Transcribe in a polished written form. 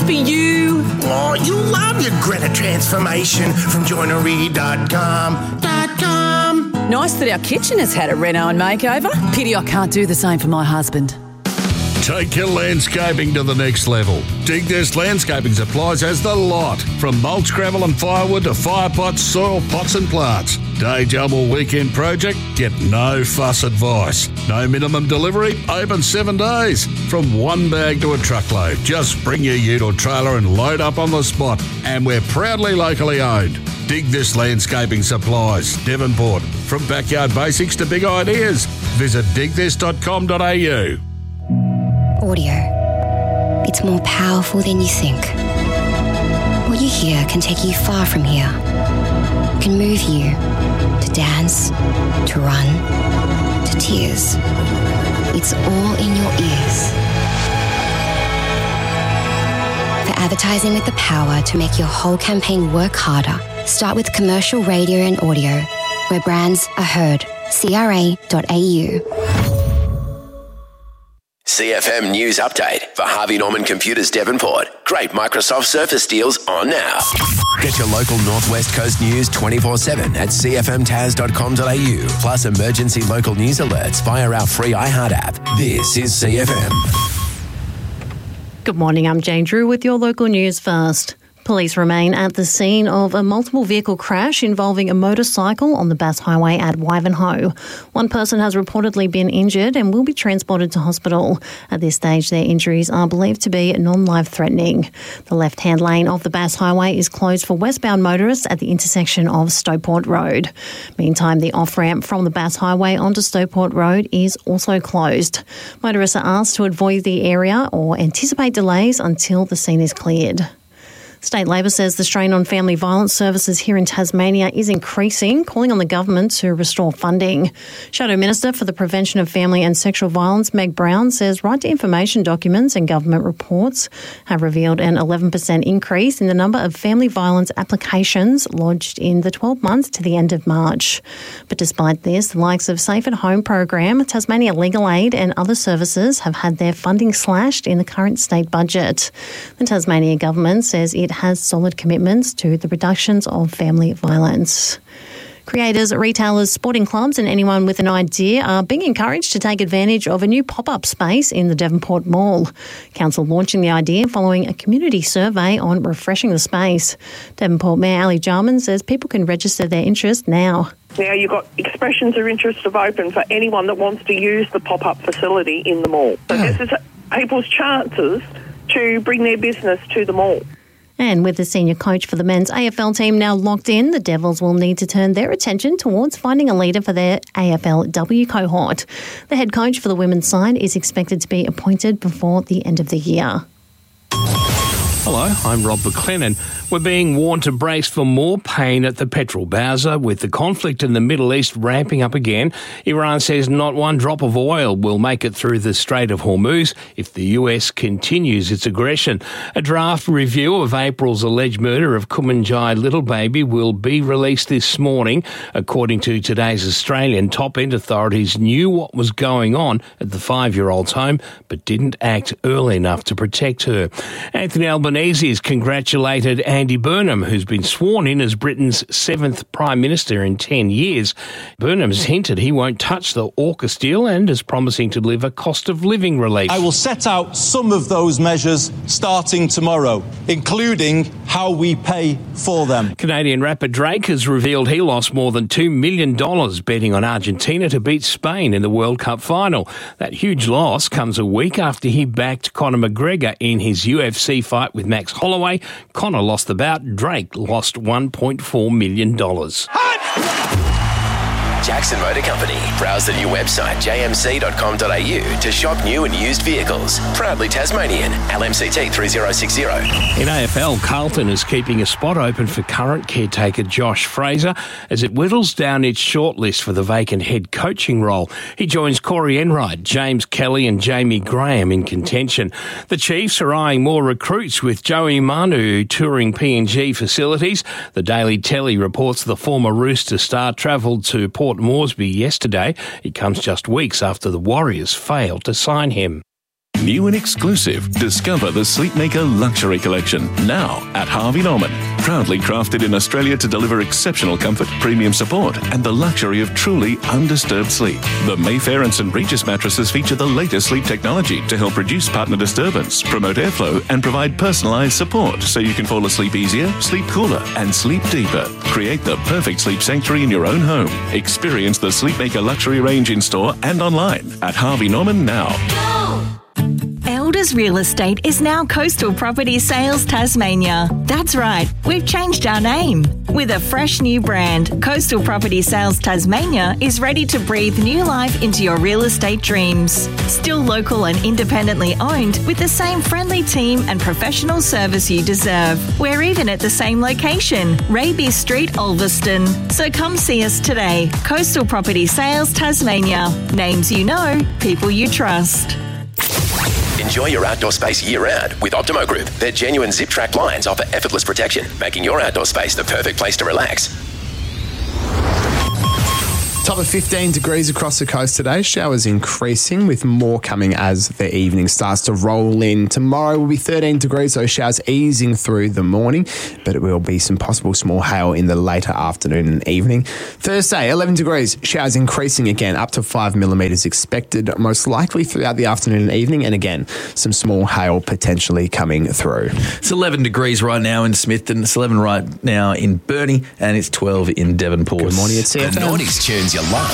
for you. Oh, you love your Greta transformation from joinery.com. Nice that our kitchen has had a reno and makeover. Pity I can't do the same for my husband. Take your landscaping to the next level. Dig This Landscaping Supplies has the lot. From mulch, gravel and firewood to fire pots, soil pots and plants. Day job or weekend project? Get no fuss advice. No minimum delivery, open 7 days. From one bag to a truckload. Just bring your ute or trailer and load up on the spot. And we're proudly locally owned. Dig This Landscaping Supplies, Devonport. From backyard basics to big ideas. Visit digthis.com.au. Audio. It's more powerful than you think. What you hear can take you far from here. It can move you to dance, to run, to tears. It's all in your ears. For advertising with the power to make your whole campaign work harder, start with commercial radio and audio, where brands are heard. CRA.au. CFM News Update for Harvey Norman Computers Devonport. Great Microsoft Surface deals on now. Get your local Northwest Coast news 24/7 at cfmtaz.com.au. Plus emergency local news alerts via our free iHeart app. This is CFM. Good morning, I'm Jane Drew with your local news first. Police remain at the scene of a multiple vehicle crash involving a motorcycle on the Bass Highway at Wivenhoe. One person has reportedly been injured and will be transported to hospital. At this stage, their injuries are believed to be non-life threatening. The left-hand lane of the Bass Highway is closed for westbound motorists at the intersection of Stowport Road. Meantime, the off-ramp from the Bass Highway onto Stowport Road is also closed. Motorists are asked to avoid the area or anticipate delays until the scene is cleared. State Labor says the strain on family violence services here in Tasmania is increasing, calling on the government to restore funding. Shadow Minister for the Prevention of Family and Sexual Violence, Meg Brown, says right-to-information documents and government reports have revealed an 11% increase in the number of family violence applications lodged in the 12 months to the end of March. But despite this, the likes of Safe at Home program, Tasmania Legal Aid and other services have had their funding slashed in the current state budget. The Tasmania government says it has solid commitments to the reductions of family violence. Creators, retailers, sporting clubs and anyone with an idea are being encouraged to take advantage of a new pop-up space in the Devonport Mall. Council launching the idea following a community survey on refreshing the space. Devonport Mayor Ali Jarman says people can register their interest now. Now you've got expressions of interest have opened for anyone that wants to use the pop-up facility in the mall. So this is people's chances to bring their business to the mall. And with the senior coach for the men's AFL team now locked in, the Devils will need to turn their attention towards finding a leader for their AFLW cohort. The head coach for the women's side is expected to be appointed before the end of the year. Hello, I'm Rob McLennan. We're being warned to brace for more pain at the petrol bowser with the conflict in the Middle East ramping up again. Iran says not one drop of oil will make it through the Strait of Hormuz if the US continues its aggression. A draft review of April's alleged murder of Kumanjai little baby will be released this morning. According to today's Australian, top-end authorities knew what was going on at the 5-year-old's home but didn't act early enough to protect her. Anthony Albanese has congratulated Andy Burnham, who's been sworn in as Britain's 7th Prime Minister in 10 years. Burnham has hinted he won't touch the AUKUS deal and is promising to deliver cost of living relief. I will set out some of those measures starting tomorrow, including how we pay for them. Canadian rapper Drake has revealed he lost more than $2 million betting on Argentina to beat Spain in the World Cup final. That huge loss comes a week after he backed Conor McGregor in his UFC fight with Max Holloway. Conor lost the bout. Drake lost $1.4 million. Jackson Motor Company. Browse the new website jmc.com.au to shop new and used vehicles. Proudly Tasmanian. LMCT 3060. In AFL, Carlton is keeping a spot open for current caretaker Josh Fraser as it whittles down its shortlist for the vacant head coaching role. He joins Corey Enright, James Kelly and Jamie Graham in contention. The Chiefs are eyeing more recruits with Joey Manu touring PNG facilities. The Daily Telly reports the former Rooster star travelled to Port Moresby yesterday. It comes just weeks after the Warriors failed to sign him. New and exclusive, discover the Sleepmaker Luxury Collection, now at Harvey Norman. Proudly crafted in Australia to deliver exceptional comfort, premium support, and the luxury of truly undisturbed sleep. The Mayfair and St. Regis mattresses feature the latest sleep technology to help reduce partner disturbance, promote airflow, and provide personalised support so you can fall asleep easier, sleep cooler, and sleep deeper. Create the perfect sleep sanctuary in your own home. Experience the Sleepmaker Luxury range in store and online at Harvey Norman now. Elders Real Estate is now Coastal Property Sales Tasmania. That's right, we've changed our name. With a fresh new brand, Coastal Property Sales Tasmania is ready to breathe new life into your real estate dreams. Still local and independently owned, with the same friendly team and professional service you deserve. We're even at the same location, Raby Street, Ulverston. So come see us today. Coastal Property Sales Tasmania. Names you know, people you trust. Enjoy your outdoor space year-round with Optimo Group. Their genuine zip-track blinds offer effortless protection, making your outdoor space the perfect place to relax. Top of 15 degrees across the coast today. Showers increasing with more coming as the evening starts to roll in. Tomorrow will be 13 degrees, so showers easing through the morning, but it will be some possible small hail in the later afternoon and evening. Thursday, 11 degrees. Showers increasing again, up to 5 millimetres expected, most likely throughout the afternoon and evening, and again, some small hail potentially coming through. It's 11 degrees right now in Smithton. It's 11 right now in Burnie, and it's 12 in Devonport. Good morning, it's CFM. The Naughties tunes you love